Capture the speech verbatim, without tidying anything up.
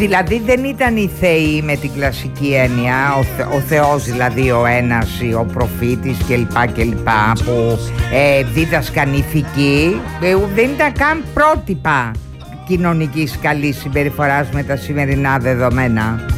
Δηλαδή δεν ήταν οι θεοί με την κλασική έννοια, ο, θε, ο Θεός δηλαδή ο ένας, ο προφήτης κλπ κλπ που ε, δίδασκαν ηθική, ε, δεν ήταν καν πρότυπα κοινωνικής καλής συμπεριφοράς με τα σημερινά δεδομένα.